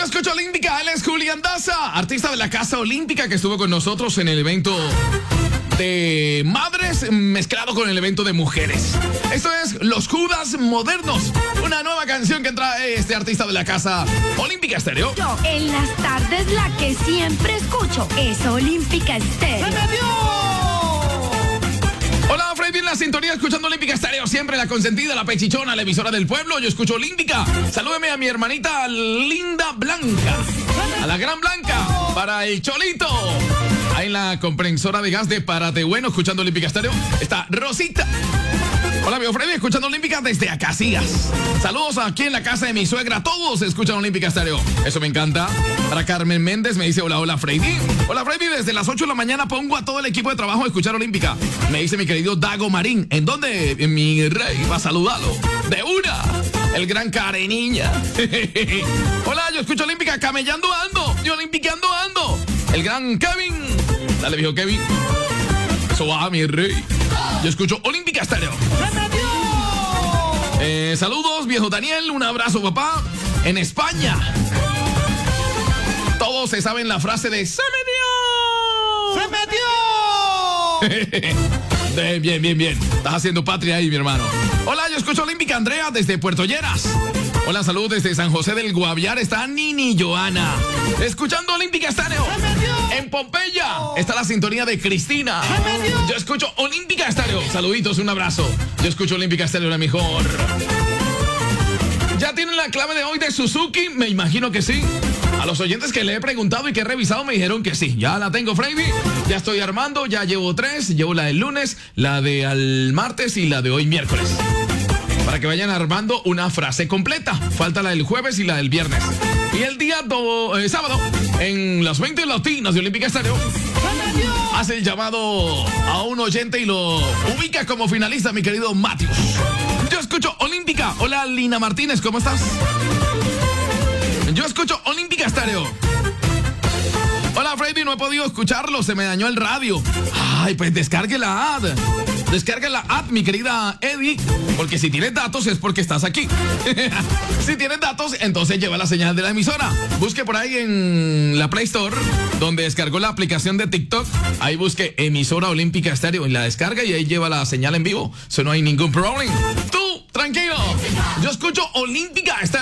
escucho Olímpica, él es Julián Daza, artista de la Casa Olímpica que estuvo con nosotros en el evento de madres mezclado con el evento de mujeres. Esto es Los Judas Modernos, una nueva canción que trae este artista de la Casa Olímpica Estéreo. Yo en las tardes la que siempre escucho es Olímpica Estéreo. ¡Se me dio! Hola, Freddy en la sintonía escuchando Olímpica Estéreo, siempre la consentida, la pechichona, la emisora del pueblo. Yo escucho Olímpica. Salúdeme a mi hermanita Linda Blanca, a la gran Blanca, para el Cholito. Ahí en la comprensora de gas de Párate Bueno, escuchando Olímpica Estéreo, está Rosita. Hola, amigo Freddy, escuchando Olímpica desde Acacias. Saludos aquí en la casa de mi suegra. Todos escuchan Olímpica Estéreo. Eso me encanta. Para Carmen Méndez me dice, hola Freddy. Hola, Freddy, desde las 8 de la mañana pongo a todo el equipo de trabajo a escuchar Olímpica. Me dice mi querido Dago Marín. ¿En dónde, mi rey? Va a saludarlo. De una. El gran Careniña. Hola, yo escucho Olímpica camellando ando. Yo olimpiqueando ando. El gran Kevin. Dale, viejo Kevin. Eso va, mi rey. Yo escucho Olímpica Estéreo. Saludos, viejo Daniel. Un abrazo, papá. En España. Todos se saben la frase de ¡se me dio! Bien. Estás haciendo patria ahí, mi hermano. Hola, yo escucho Olímpica Andrea desde Puerto Lleras. Hola, saludos desde San José del Guaviare. Está Nini Joana. Escuchando Olímpica Estéreo. En Pompeya está la sintonía de Cristina. Yo escucho Olímpica Estéreo. Saluditos, un abrazo. Yo escucho Olímpica Estéreo, la mejor. ¿Ya tienen la clave de hoy de Suzuki? Me imagino que sí. A los oyentes que le he preguntado y que he revisado me dijeron que sí. Ya la tengo, Freddy. Ya estoy armando, ya llevo 3. Llevo la del lunes, la de al martes y la de hoy miércoles. Para que vayan armando una frase completa. Falta la del jueves y la del viernes. Y el día sábado, en las 20 latinas de Olímpica Estéreo, hace el llamado a un oyente y lo ubica como finalista, mi querido Matius. Yo escucho Olímpica. Hola, Lina Martínez, ¿cómo estás? Yo escucho Olímpica Estéreo. Hola, Freddy, no he podido escucharlo, se me dañó el radio. Ay, pues descargue la ad. Descarga la app, mi querida Eddie, porque si tienes datos es porque estás aquí. Si tienes datos, entonces lleva la señal de la emisora. Busque por ahí en la Play Store, donde descargó la aplicación de TikTok. Ahí busque emisora Olímpica Estéreo y la descarga y ahí lleva la señal en vivo. Eso no hay ningún problema. Tú, tranquilo. Yo escucho Olímpica Estéreo.